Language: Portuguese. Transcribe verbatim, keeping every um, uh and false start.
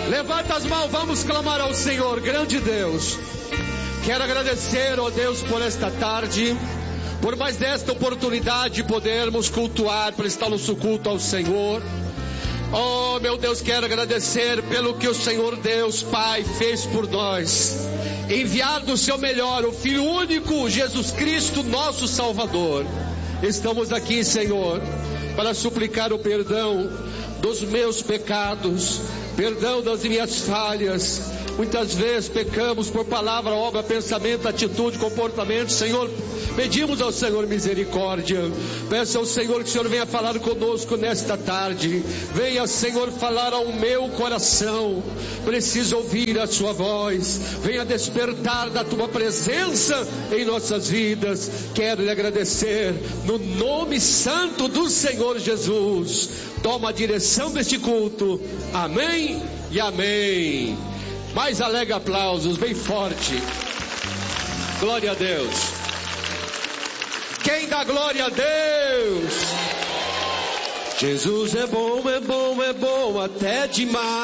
Levanta as mãos, vamos clamar ao Senhor. Grande Deus, quero agradecer, ó Deus, por esta tarde, por mais esta oportunidade de podermos cultuar, prestar nosso culto ao Senhor. Oh meu Deus, quero agradecer pelo que o Senhor Deus Pai fez por nós, enviar do seu melhor o Filho único, Jesus Cristo, nosso Salvador. Estamos aqui, Senhor, para suplicar o perdão dos meus pecados, perdão das minhas falhas. Muitas vezes pecamos por palavra, obra, pensamento, atitude, comportamento. Senhor, pedimos ao Senhor misericórdia. Peço ao Senhor que o Senhor venha falar conosco nesta tarde. Venha, Senhor, falar ao meu coração. Preciso ouvir a sua voz. Venha despertar da tua presença em nossas vidas. Quero lhe agradecer no nome santo do Senhor Jesus. Toma a direção deste culto. Amém e amém. Mais alegre aplausos, bem forte. Glória a Deus. Quem dá glória a Deus? Jesus é bom, é bom, é bom até demais.